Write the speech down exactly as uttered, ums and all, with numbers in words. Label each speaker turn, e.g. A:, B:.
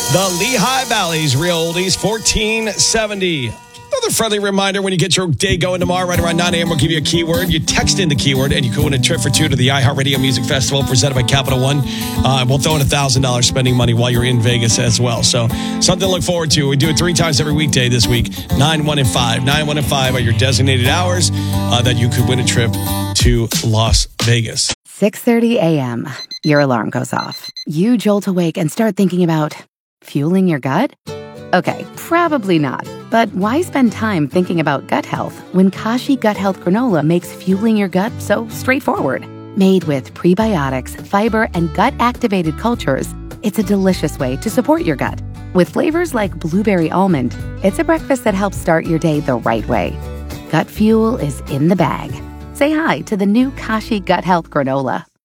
A: The Lehigh Valley's Real Oldies, fourteen seventy. Another friendly reminder, when you get your day going tomorrow, right around nine a.m., we'll give you a keyword. You text in the keyword, and you can win a trip for two to the iHeartRadio Music Festival presented by Capital One. Uh, we'll throw in one thousand dollars spending money while you're in Vegas as well. So something to look forward to. We do it three times every weekday this week, nine, one, and five. nine, one, and five are your designated hours uh, that you could win a trip to Las Vegas.
B: six thirty a.m. Your alarm goes off. You jolt awake and start thinking about fueling your gut? Okay, probably not. But why spend time thinking about gut health when Kashi Gut Health Granola makes fueling your gut so straightforward? Made with prebiotics, fiber, and gut-activated cultures, it's a delicious way to support your gut. With flavors like blueberry almond, it's a breakfast that helps start your day the right way. Gut fuel is in the bag. Say hi to the new Kashi Gut Health Granola.